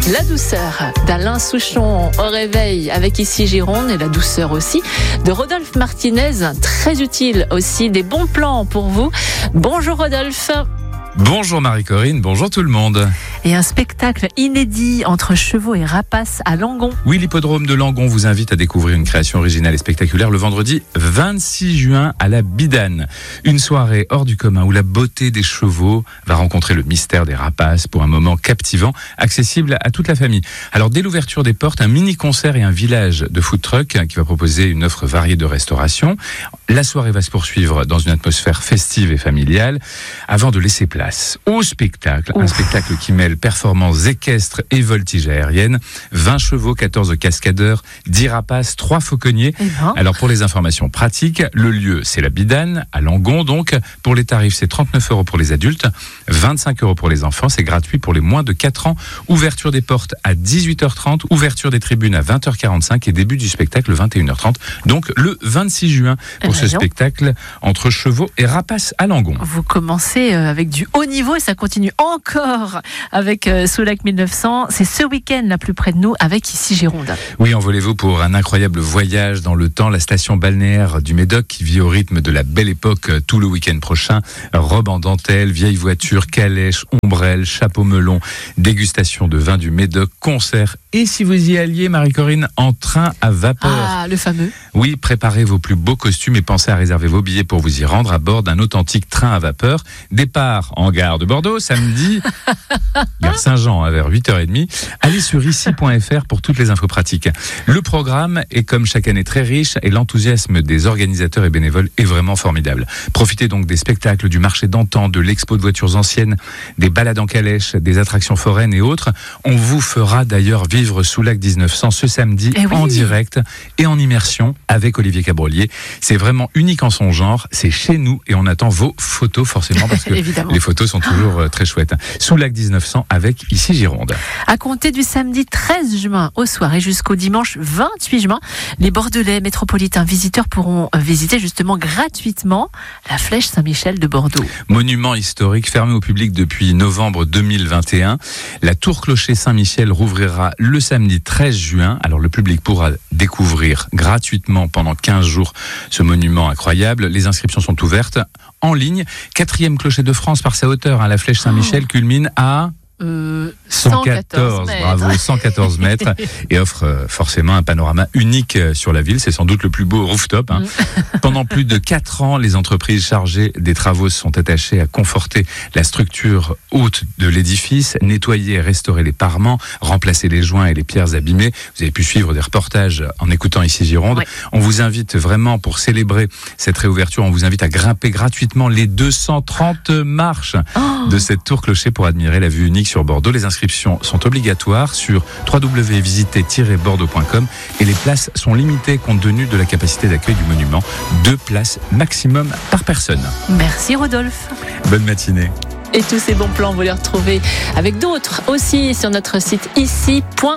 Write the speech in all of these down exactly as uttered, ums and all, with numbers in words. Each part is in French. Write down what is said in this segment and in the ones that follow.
La douceur d'Alain Souchon au réveil avec ici Gironde et la douceur aussi de Rodolphe Martinez, très utile aussi, des bons plans pour vous. Bonjour Rodolphe. Bonjour Marie-Corinne, bonjour tout le monde. Et un spectacle inédit entre chevaux et rapaces à Langon. Oui, l'hippodrome de Langon vous invite à découvrir une création originale et spectaculaire le vendredi vingt-six juin à la Bidane. Une soirée hors du commun où la beauté des chevaux va rencontrer le mystère des rapaces pour un moment captivant, accessible à toute la famille. Alors dès l'ouverture des portes, un mini-concert et un village de food truck qui va proposer une offre variée de restauration. La soirée va se poursuivre dans une atmosphère festive et familiale avant de laisser place au spectacle. Ouf. Un spectacle qui mêle performances équestres et voltige aérienne, vingt chevaux, quatorze cascadeurs, dix rapaces, trois fauconniers. Ben. Alors pour les informations pratiques, le lieu c'est la Bidane, à Langon donc. Pour les tarifs, c'est trente-neuf euros pour les adultes, vingt-cinq euros pour les enfants, c'est gratuit pour les moins de quatre ans. Ouverture des portes à dix-huit heures trente, ouverture des tribunes à vingt heures quarante-cinq et début du spectacle vingt et une heures trente. Donc le vingt-six juin pour ce spectacle entre chevaux et rapaces à Langon. Vous commencez avec du haut niveau et ça continue encore avec euh, Soulac mille neuf cents. C'est ce week-end là plus près de nous avec ici Gironde. Oui, envolez-vous pour un incroyable voyage dans le temps. La station balnéaire du Médoc qui vit au rythme de la belle époque tout le week-end prochain. Robe en dentelle, vieille voiture, calèche, ombrelle, chapeau melon, dégustation de vin du Médoc, concert. Et si vous y alliez, Marie-Corinne, en train à vapeur. Ah, le fameux. Oui, préparez vos plus beaux costumes et pensez à réserver vos billets pour vous y rendre à bord d'un authentique train à vapeur. Départ en gare de Bordeaux, samedi, gare Saint-Jean, vers huit heures trente. Allez sur ici point f r pour toutes les infos pratiques. Le programme est comme chaque année très riche et l'enthousiasme des organisateurs et bénévoles est vraiment formidable. Profitez donc des spectacles, du marché d'antan, de l'expo de voitures anciennes, des balades en calèche, des attractions foraines et autres. On vous fera d'ailleurs vivre Soulac dix-neuf cents ce samedi oui. en direct et en immersion avec Olivier Cabrolier. C'est vraiment unique en son genre, c'est chez nous et on attend vos photos forcément parce que les photos sont toujours très chouettes. Soulac dix-neuf cents avec ici Gironde. À compter du samedi treize juin au soir et jusqu'au dimanche vingt-huit juin, les Bordelais métropolitains visiteurs pourront visiter justement gratuitement la Flèche Saint-Michel de Bordeaux. Monument historique fermé au public depuis novembre deux mille vingt et un. La tour clocher Saint-Michel rouvrira le samedi treize juin. Alors le public pourra découvrir gratuitement pendant quinze jours ce monument incroyable. Les inscriptions sont ouvertes en ligne. Quatrième clocher de France par sa hauteur. Hein. La Flèche Saint-Michel oh. culmine à... Euh, cent quatorze mètres. Bravo, cent quatorze mètres et offre euh, forcément un panorama unique euh, sur la ville. C'est sans doute le plus beau rooftop. Hein. Mm. Pendant plus de quatre ans, les entreprises chargées des travaux se sont attachées à conforter la structure haute de l'édifice, nettoyer et restaurer les parements, remplacer les joints et les pierres abîmées. Vous avez pu suivre des reportages en écoutant ici Gironde. Oui. On vous invite vraiment pour célébrer cette réouverture, on vous invite à grimper gratuitement les deux cent trente marches oh. de cette tour clocher pour admirer la vue unique sur Bordeaux. Les inscriptions sont obligatoires sur w w w point visiter tiret bordeaux point com et les places sont limitées compte tenu de la capacité d'accueil du monument. Deux places maximum par personne. Merci Rodolphe. Bonne matinée. Et tous ces bons plans, vous les retrouvez avec d'autres aussi sur notre site ici point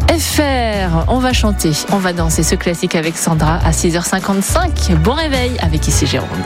f r. On va chanter, on va danser ce classique avec Sandra à six heures cinquante-cinq. Bon réveil avec ici Gironde.